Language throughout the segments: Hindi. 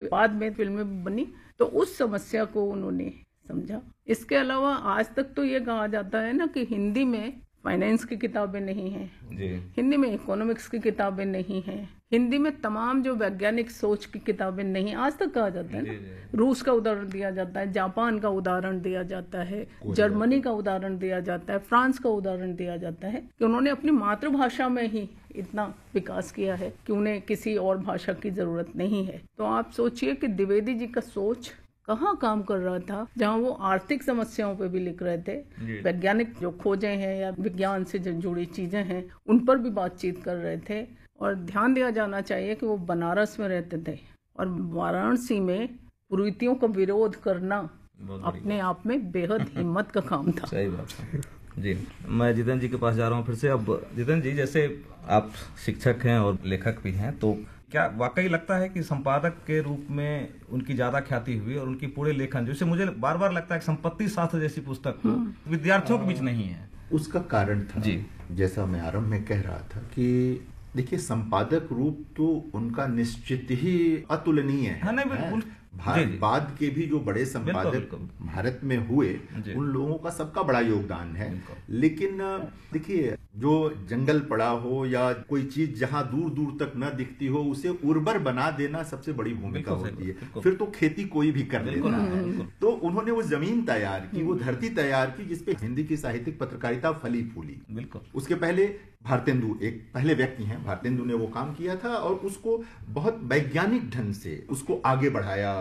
बाद में फिल्में बनी, तो उस समस्या को उन्होंने समझा। इसके अलावा आज तक तो ये कहा जाता है ना कि हिंदी में फाइनेंस की किताबें नहीं हैं, हिंदी में इकोनॉमिक्स की किताबें नहीं हैं, हिंदी में तमाम जो वैज्ञानिक सोच की किताबें नहीं, आज तक कहा जाता है ना। रूस का उदाहरण दिया जाता है, जापान का उदाहरण दिया जाता है, जर्मनी का उदाहरण दिया जाता है, फ्रांस का उदाहरण दिया जाता है कि उन्होंने अपनी मातृभाषा में ही इतना विकास किया है कि उन्हें किसी और भाषा की जरूरत नहीं है। तो आप सोचिए कि द्विवेदी जी का सोच कहाँ काम कर रहा था, जहाँ वो आर्थिक समस्याओं पे भी लिख रहे थे, वैज्ञानिक जो खोजें हैं या विज्ञान से जो जुड़ी चीजें हैं उन पर भी बातचीत कर रहे थे। और ध्यान दिया जाना चाहिए कि वो बनारस में रहते थे और वाराणसी में कुरीतियों का विरोध करना अपने आप में बेहद हिम्मत का काम था। सही बात है जी। मैं जितेंद्र जी के पास जा रहा हूँ फिर से। अब जितेंद्र जी, जैसे आप शिक्षक हैं और लेखक भी हैं, तो क्या वाकई लगता है कि संपादक के रूप में उनकी ज्यादा ख्याति हुई और उनकी पूरे लेखन, जैसे मुझे बार बार लगता है कि संपत्ति शास्त्र जैसी पुस्तक तो विद्यार्थियों के बीच नहीं है? उसका कारण था जी, जैसा मैं आरंभ में कह रहा था कि देखिए, संपादक रूप तो उनका निश्चित ही अतुलनीय है। बाद के भी जो बड़े संपादक भारत में हुए, उन लोगों का सबका बड़ा योगदान है। लेकिन देखिए, जो जंगल पड़ा हो या कोई चीज जहां दूर दूर तक न दिखती हो, उसे उर्वर बना देना सबसे बड़ी भूमिका होती है। फिर तो खेती कोई भी कर लेता है। तो उन्होंने वो जमीन तैयार की, वो धरती तैयार की जिसपे हिंदी की साहित्यिक पत्रकारिता फली फूली। उसके पहले भारतेंदु एक पहले व्यक्ति हैं, भारतेंदु ने वो काम किया था और उसको बहुत वैज्ञानिक ढंग से उसको आगे बढ़ाया,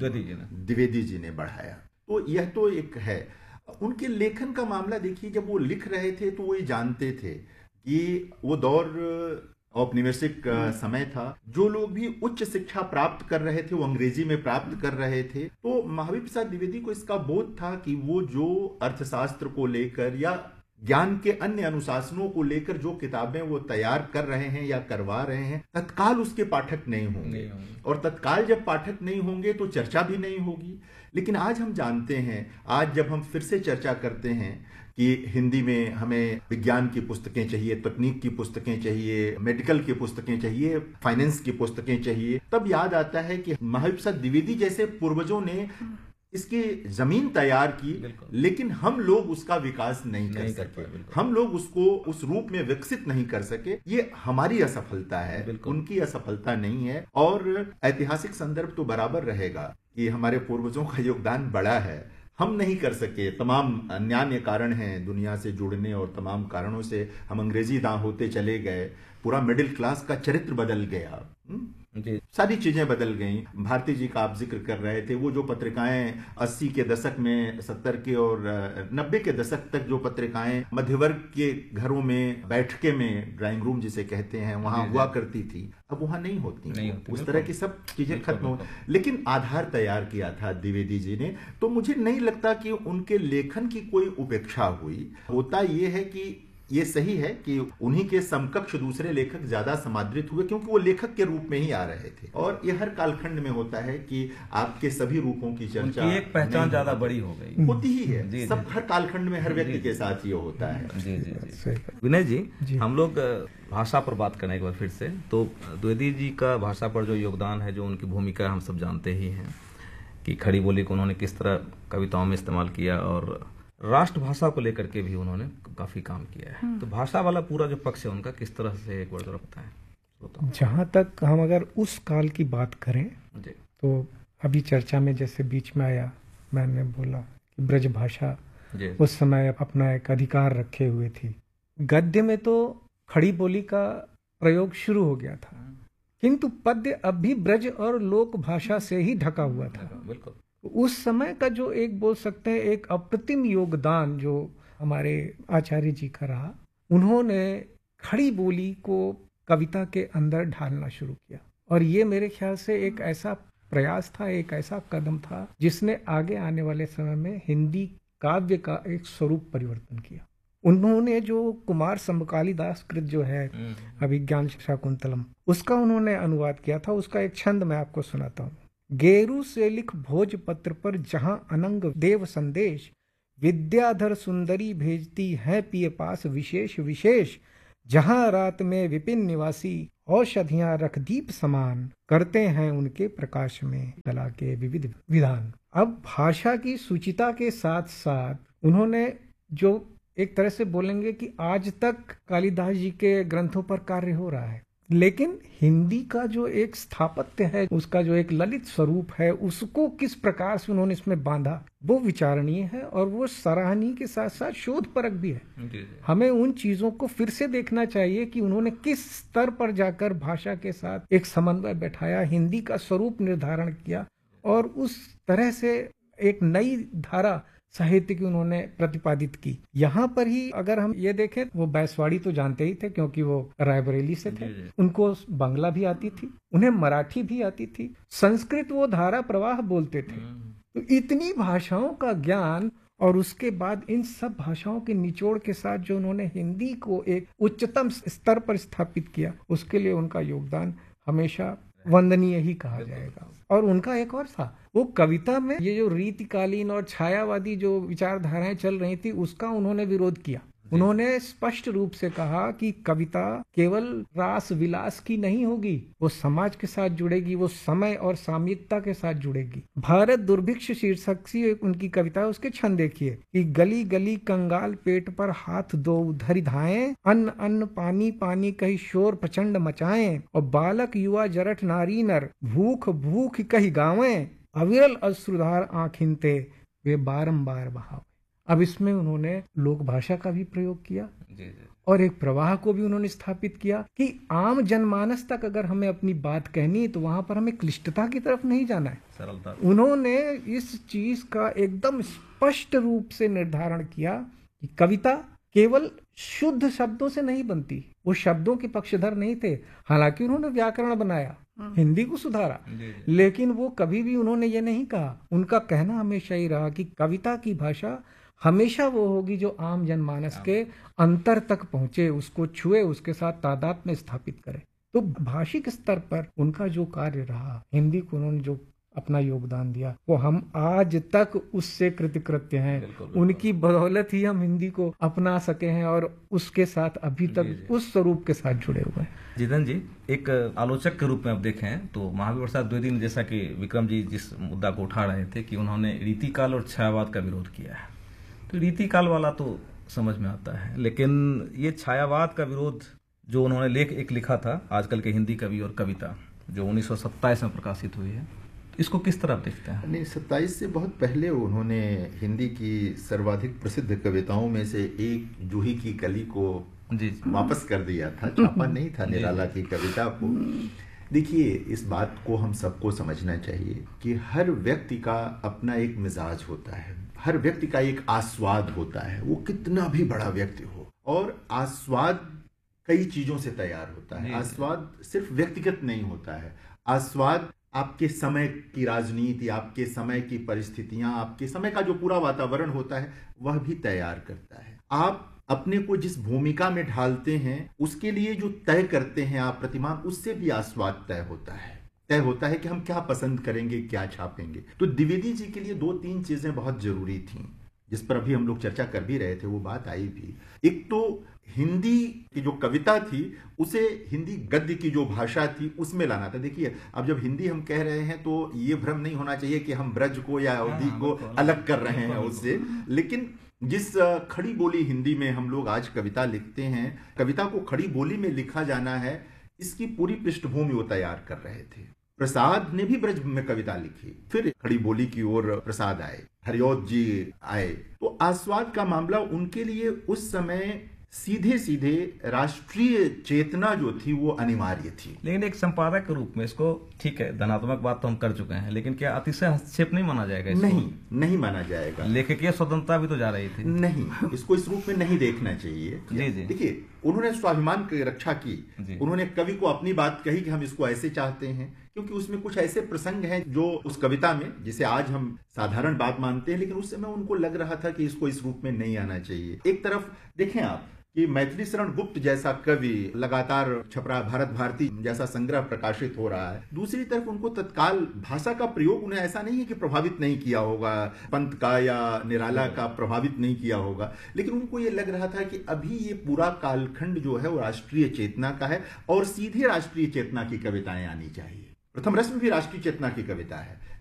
द्विवेदी जी ने बढ़ाया। तो यह तो एक है। उनके लेखन का मामला देखिए, जब वो लिख रहे थे तो वो ये जानते थे कि वो दौर औपनिवेशिक समय था। जो लोग भी उच्च शिक्षा प्राप्त कर रहे थे वो अंग्रेजी में प्राप्त कर रहे थे। तो महावीर प्रसाद द्विवेदी को इसका बोध था कि वो जो अर्थशास्त्र को लेकर या ज्ञान के अन्य अनुशासनों को लेकर जो किताबें वो तैयार कर रहे हैं या करवा रहे हैं, तत्काल उसके पाठक नहीं होंगे। और तत्काल जब पाठक नहीं होंगे तो चर्चा भी नहीं होगी। लेकिन आज हम जानते हैं, आज जब हम फिर से चर्चा करते हैं कि हिंदी में हमें विज्ञान की पुस्तकें चाहिए, तकनीक की पुस्तकें चाहिए, मेडिकल की पुस्तकें चाहिए, फाइनेंस की पुस्तकें चाहिए, तब याद आता है कि महावीर प्रसाद द्विवेदी जैसे पूर्वजों ने इसकी जमीन तैयार की, लेकिन हम लोग उसका विकास नहीं कर सके, हम लोग उसको उस रूप में विकसित नहीं कर सके। ये हमारी असफलता है, उनकी असफलता नहीं है। और ऐतिहासिक संदर्भ तो बराबर रहेगा कि हमारे पूर्वजों का योगदान बड़ा है, हम नहीं कर सके। तमाम अन्य कारण हैं दुनिया से जुड़ने, और तमाम कारणों से हम अंग्रेजी दां होते चले गए। पूरा मिडिल क्लास का चरित्र बदल गया, सारी चीजें बदल गईं। भारती जी का आप जिक्र कर रहे थे, वो जो पत्रिकाएं 80 के दशक में, 70 के और 90 के दशक तक जो पत्रिकाएं मध्यवर्ग के घरों में, बैठके में, ड्राइंग रूम जिसे कहते हैं, वहां हुआ करती थी, अब वहां नहीं होती। उस तरह की सब चीजें खत्म हो। लेकिन आधार तैयार किया था द्विवेदी जी ने। तो मुझे नहीं लगता कि उनके लेखन की कोई उपेक्षा हुई। होता ये है कि ये सही है कि उन्हीं के समकक्ष दूसरे लेखक ज्यादा समादृत हुए, क्योंकि वो लेखक के रूप में ही आ रहे थे। और ये हर कालखंड में होता है कि आपके सभी रूपों की चर्चा, एक पहचान ज्यादा बड़ी हो गई, होती ही है। सब हर कालखंड में हर व्यक्ति के साथ ये होता है। विनय जी, हम लोग भाषा पर बात करने के बाद फिर से, तो द्विवेदी जी का भाषा पर जो योगदान है, जो उनकी भूमिका हम सब जानते ही हैं कि खड़ी बोली को उन्होंने किस तरह कविताओं में इस्तेमाल किया, और राष्ट्रभाषा को लेकर के भी उन्होंने काफी काम किया है। तो भाषा वाला पूरा जो पक्ष है उनका, किस तरह से एक बार जरा बताएं। जहाँ तक हम अगर उस काल की बात करें तो अभी चर्चा में जैसे बीच में आया, मैंने बोला कि ब्रज भाषा उस समय अपना एक अधिकार रखे हुए थी। गद्य में तो खड़ी बोली का प्रयोग शुरू हो गया था, किंतु पद्य अब भी ब्रज और लोक भाषा से ही ढका हुआ था। बिल्कुल। उस समय का जो एक बोल सकते हैं एक अप्रतिम योगदान जो हमारे आचार्य जी का रहा, उन्होंने खड़ी बोली को कविता के अंदर ढालना शुरू किया। और ये मेरे ख्याल से एक ऐसा प्रयास था, एक ऐसा कदम था जिसने आगे आने वाले समय में हिंदी काव्य का एक स्वरूप परिवर्तन किया। उन्होंने जो कुमार समकालीदास कृत जो है अभिज्ञान शाकुंतलम, उसका उन्होंने अनुवाद किया था। उसका एक छंद मैं आपको सुनाता हूँ। गेरू से लिख भोजपत्र पर जहां अनंग देव संदेश, विद्याधर सुंदरी भेजती है पिए पास विशेष विशेष, जहाँ रात में विपिन निवासी औषधियां रख दीप समान, करते हैं उनके प्रकाश में कला के विविध विधान। अब भाषा की सुचिता के साथ साथ उन्होंने जो एक तरह से बोलेंगे कि आज तक कालिदास जी के ग्रंथों पर कार्य हो रहा है, लेकिन हिंदी का जो एक स्थापत्य है, उसका जो एक ललित स्वरूप है, उसको किस प्रकार से उन्होंने इसमें बांधा, वो विचारणीय है और वो सराहनीय के साथ साथ शोधपरक भी है। हमें उन चीजों को फिर से देखना चाहिए कि उन्होंने किस स्तर पर जाकर भाषा के साथ एक समन्वय बैठाया, हिंदी का स्वरूप निर्धारण किया और उस तरह से एक नई धारा साहित्य की उन्होंने प्रतिपादित की। यहाँ पर ही अगर हम ये देखें, वो बैसवाड़ी तो जानते ही थे क्योंकि वो रायबरेली से थे, उनको बांग्ला भी आती थी, उन्हें मराठी भी आती थी, संस्कृत वो धारा प्रवाह बोलते थे। तो इतनी भाषाओं का ज्ञान और उसके बाद इन सब भाषाओं के निचोड़ के साथ जो उन्होंने हिंदी को एक उच्चतम स्तर पर स्थापित किया, उसके लिए उनका योगदान हमेशा वंदनीय ही कहा जाएगा। और उनका एक और था, वो कविता में ये जो रीतिकालीन और छायावादी जो विचारधाराएं चल रही थी, उसका उन्होंने विरोध किया। उन्होंने स्पष्ट रूप से कहा कि कविता केवल रास विलास की नहीं होगी, वो समाज के साथ जुड़ेगी, वो समय और सामयिकता के साथ जुड़ेगी। भारत दुर्भिक्ष शीर्षक से उनकी कविता है, उसके छंद देखिए कि गली गली कंगाल पेट पर हाथ दो धरि धाएं, अन्न अन्न पानी पानी कही शोर प्रचंड मचाएं, और बालक युवा जरठ नारी नर भूख भूख कही गावें, अविरल अश्रुधार आँखिनते वे बारंबार बहावे। अब इसमें उन्होंने लोक भाषा का भी प्रयोग किया और एक प्रवाह को भी उन्होंने स्थापित किया कि आम जनमानस तक अगर हमें अपनी बात कहनी है तो वहां पर हमें क्लिष्टता की तरफ नहीं जाना है, सरलता। उन्होंने इस चीज का एकदम स्पष्ट रूप से निर्धारण किया कि कविता केवल शुद्ध शब्दों से नहीं बनती, वो शब्दों के पक्षधर नहीं थे। हालांकि उन्होंने व्याकरण बनाया, हिंदी को सुधारा, लेकिन वो कभी भी उन्होंने ये नहीं कहा। उनका कहना हमेशा ही रहा कि कविता की भाषा हमेशा वो होगी जो आम जनमानस के अंतर तक पहुंचे, उसको छुए, उसके साथ तादाद में स्थापित करे। तो भाषिक स्तर पर उनका जो कार्य रहा, हिंदी को उन्होंने जो अपना योगदान दिया, वो हम आज तक उससे कृतकृत्य हैं। बिल्कुल। उनकी बदौलत ही हम हिंदी को अपना सके हैं और उसके साथ अभी तक उस स्वरूप के साथ जुड़े हुए हैं। जिदन जी, एक आलोचक के रूप में आप देखें तो महावीर प्रसाद द्विवेदी ने, जैसा कि विक्रम जी जिस मुद्दा को उठा रहे थे कि उन्होंने रीतिकाल और छायावाद का विरोध किया है, तो रीतिकाल वाला तो समझ में आता है, लेकिन ये छायावाद का विरोध जो उन्होंने लेख एक लिखा था, आजकल के हिंदी कवि और कविता, जो 1927 में प्रकाशित हुई है, इसको किस तरह देखते हैं? नहीं, 27 से बहुत पहले उन्होंने हिंदी की सर्वाधिक प्रसिद्ध कविताओं में से एक जूही की कली को वापस कर दिया था, छापा नहीं था निराला की कविता को। देखिए, इस बात को हम सबको समझना चाहिए कि हर व्यक्ति का अपना एक मिजाज होता है, हर व्यक्ति का एक आस्वाद होता है, वो कितना भी बड़ा व्यक्ति हो, और आस्वाद कई चीजों से तैयार होता है। आस्वाद सिर्फ व्यक्तिगत नहीं होता है, आस्वाद आपके समय की राजनीति, आपके समय की परिस्थितियां, आपके समय का जो पूरा वातावरण होता है वह भी तैयार करता है। आप अपने को जिस भूमिका में ढालते हैं, उसके लिए जो तय करते हैं आप प्रतिमान, उससे भी आस्वाद तय होता है कि हम क्या पसंद करेंगे, क्या छापेंगे। तो द्विवेदी जी के लिए 2-3 चीजें बहुत जरूरी थी, जिस पर अभी हम लोग चर्चा कर भी रहे थे, वो बात आई भी। एक तो हिंदी की जो कविता थी उसे हिंदी गद्य की जो भाषा थी उसमें लाना था। देखिए, अब जब हिंदी हम कह रहे हैं तो ये भ्रम नहीं होना चाहिए कि हम ब्रज को या अवधी को अलग कर रहे हैं उससे, लेकिन जिस खड़ी बोली हिंदी में हम लोग आज कविता लिखते हैं, कविता को खड़ी बोली में लिखा जाना है, इसकी पूरी पृष्ठभूमि वो तैयार कर रहे थे। प्रसाद ने भी ब्रज में कविता लिखी, फिर खड़ी बोली की ओर प्रसाद आए, हरिऔध जी आए। तो आस्वाद का मामला उनके लिए उस समय सीधे सीधे राष्ट्रीय चेतना जो थी वो अनिवार्य थी। लेकिन एक संपादक के रूप में इसको, ठीक है, धनात्मक बात तो हम कर चुके हैं, लेकिन क्या अतिशय हस्तक्षेप नहीं माना जाएगा इसको? नहीं माना जाएगा। लेखकीय स्वतंत्रता भी तो जा रही थी। नहीं, इसको इस रूप में नहीं देखना चाहिए। जी। देखिए, उन्होंने स्वाभिमान की रक्षा की, उन्होंने कवि को अपनी बात कही कि हम इसको ऐसे चाहते हैं, क्योंकि उसमें कुछ ऐसे प्रसंग हैं जो उस कविता में, जिसे आज हम साधारण बात मानते हैं, लेकिन उस समय उनको लग रहा था कि इसको इस रूप में नहीं आना चाहिए। एक तरफ देखें आप, कि मैथिली शरण गुप्त जैसा कवि लगातार छपरा भारत भारती जैसा संग्रह प्रकाशित हो रहा है, दूसरी तरफ उनको तत्काल भाषा का प्रयोग उन्हें ऐसा नहीं है कि प्रभावित नहीं किया होगा, पंत का या निराला का प्रभावित नहीं किया होगा, लेकिन उनको ये लग रहा था कि अभी ये पूरा कालखंड जो है वो राष्ट्रीय चेतना का है और सीधे राष्ट्रीय चेतना की कविताएं आनी चाहिए। प्रथम रश्मि भी राष्ट्रीय चेतना की कविता है।